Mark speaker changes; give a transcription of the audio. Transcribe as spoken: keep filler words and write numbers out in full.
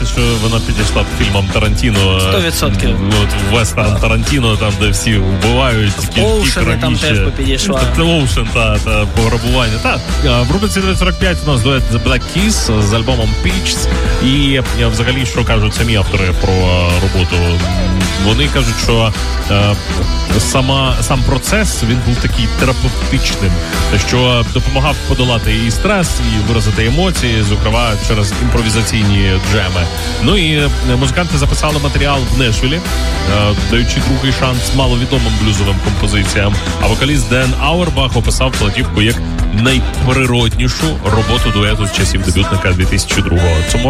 Speaker 1: сподіватися, що вона підійшла б фільмам Тарантіно.
Speaker 2: сто відсотків.
Speaker 1: От вестерн Тарантіно, там, де всі вбивають.
Speaker 2: Оушен там теж би підійшла.
Speaker 1: Оушен, та, та, пограбування. Та. В рубриці сорок п'ять у нас дует The Black Keys з альбомом Peaches. І взагалі, що кажуть самі автори про роботу? Вони кажуть, що е, сама, сам процес, він був такий терапевтичним, що допомагав подолати і стрес, і виразити емоції, зокрема, через імпровізаційні джеми. Ну і музиканти записали матеріал в Нешвілі, е, даючи другий шанс маловідомим блюзовим композиціям. А вокаліст Ден Ауербах описав платівку як найприроднішу роботу дуету з часів дебютника дві тисячі другого.